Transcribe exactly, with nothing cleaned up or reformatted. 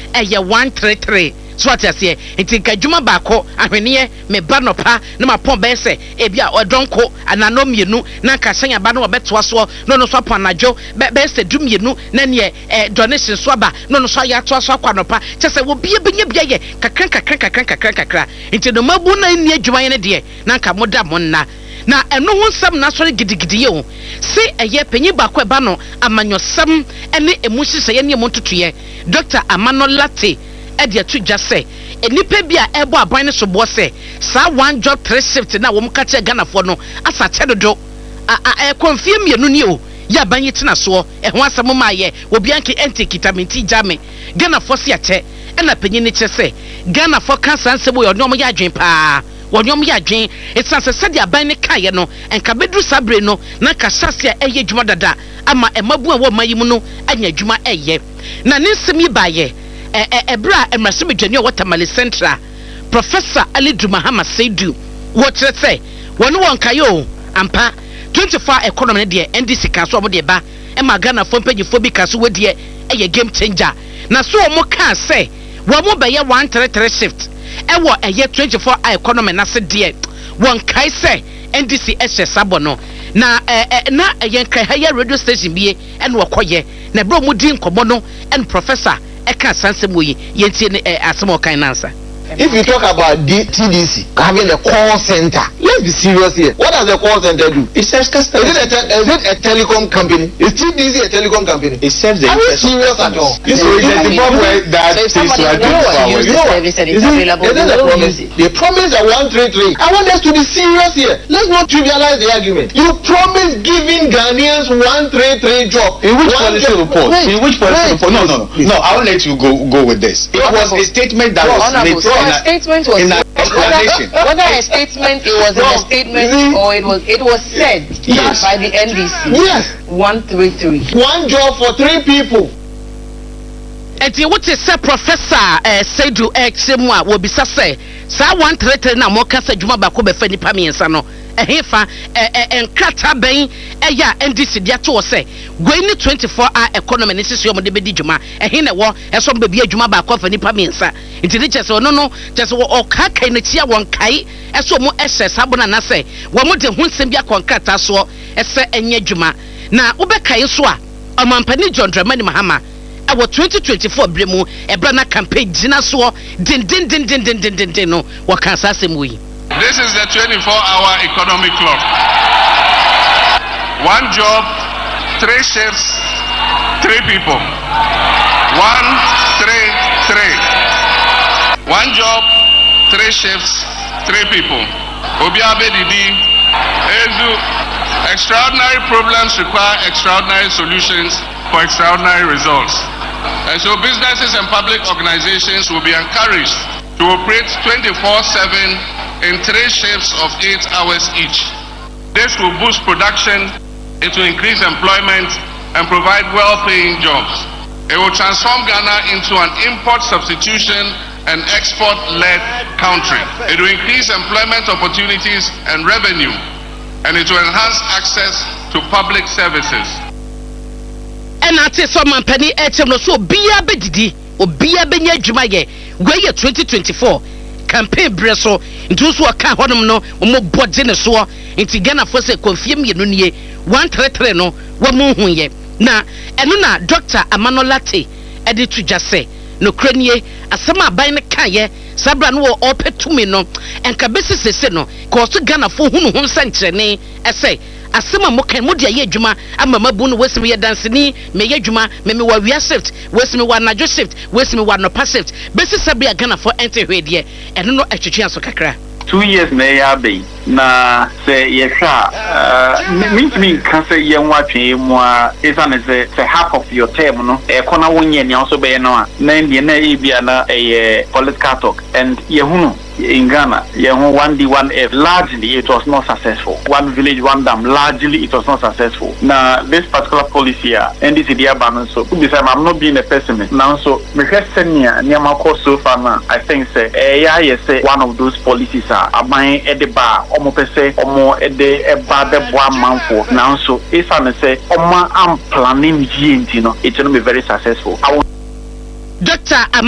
eye one three three so what you say enti kadwuma baako ahwene me ba no pa na mapon be se e bia odonko anano mienu na kasan aba na obetoa so no no so panajo be se dumienu na ne donation so aba no no so ya toa so kwanopa chese wo bia benya bia ye kakran kakran kakran kakran kakra enti no mabu na ni adwuma ye ne de na nka moda monna na eno ho nsam na so gidigidi ye ho se eye panyi baako eba no amanyosam ene emu hyehyɛ ye ne emu totoye Doctor Amanolate Edia to just say, a nipa bia ebo aban ne sobo say, sa one job three shift na wo mkache Ghana for no, asa chedo do, a a confirm ye no ni o, ya banyi tina so, e ho asamo ma ye, obi anke enti kitaminti jame, Ghana for si ache, e na panyi ne che say, Ghana for cancer ansebo yo no ya adwen pa, wo nyom ya adwen, e san se sadia aban ne kaye no, enka bedru sabre no, na ka sase eye dwuma dada, ama e mabu e wo mayimu no, anya dwuma eye, na ninsemi ba ye, eh eh ebra emrasimi dwani o watermali central Professor Ali Dumahama Seidu what say wonu wonkayo ampa twenty-four economy de N D C kaso omo de ba e ma Ghana fo page fo bi kaso we de e ye game changer na so omo kan say wo mo be ye one three three shift e wo e ye twenty-four economy na se de won kai say N D C ehye sabo no na eh na ye nkai ha radio station bie e no koye na bro mu din komo no and Professor Eka Sansemoyi yenti ne asemo kan nansa. If you talk about D T D C having a call center, let's be serious here. What does the call center do? It serves customers. Is it a, is it a telecom company? Is T D C a telecom company? It serves the. Are you serious at all? This is the Zimbabwe that is right now. Use the service and it's available. They promise. They promise a one three three. I want us to be serious here. Let's not trivialize the argument. You promise giving Ghanaians one three three job. In which policy report? In which policy report? No, no, no. No, I will let you go go with this. It was a statement that was made. A statement was in a whether, whether a statement it was no, in a statement see, or it was it was said yes. by the N D C. Yes. One three three. One job for three people. Eti what is say Professor eh Seidu Exemwa will be say sa one three three na mo kasa dwuma ba ko be fa nipa miensa no ehefa enkrata ben eya N D C dia to say go ni twenty-four hour economy ni sisi omo de be di dwuma ehe na wo eso be bia dwuma ba ko fa nipa miensa nti ni chese no no chese wo okakai na chia won kai eso mo ehye sabona na say wo mo de hunsem bia konkrata so ese enye dwuma na wo be kai so a omampani John Dramani Mahama our twenty twenty-four bremu ebrana campaign jina so din din din din din din din din no wakansa semuyi. This is the twenty-four hour economic clock. One job, three shifts, three people. One, three, three. One job, three shifts, three people. Obiabe Didi, Ezu, extraordinary problems require extraordinary solutions for extraordinary results. And so businesses and public organizations will be encouraged to operate twenty-four seven in three shifts of eight hours each. This will boost production, it will increase employment and provide well-paying jobs. It will transform Ghana into an import substitution and export-led country. It will increase employment opportunities and revenue, and it will enhance access to public services. And I tell some penny etem no so biya bedidi o biya benya dwuma ye we twenty twenty-four campaign breso ntu so ka honum no mo bode ne so nti Ghana for say confirm ye no nie one three three no wo mo hu ye na eno na Doctor Amanolate e de to just say no kranie asema aban ne kan ye sabra no o petumi no enka besi sese no ko so Ghana for hunu hu sankyerene e say asema mo kan mo dia ye adwuma ama mabu no wesimi ye danseni me ye adwuma me me wa wia shift wesimi wa najo shift wesimi wa no shift besi sabia Ghana for enter hwede eno no atwetwe aso kakra two years na ya be na se ye sha mean mean kan se ye nwatwe mu a isa ne se se half of your term no e kona wonye ne also be no a na ndie na e bia na e political talk and ye hunu in Ghana, yeah, one D one F, largely it was not successful. One village, one dam, largely it was not successful. Now, this particular policy here, and this is the urban, so I'm not being a pessimist. Now, so, so far now, I think, say, A I is one of those policies are buying at the bar, almost say, or more at the bar, the one month for. Now, so, if I say, I'm planning, you know, it's going to be very successful. I Doctor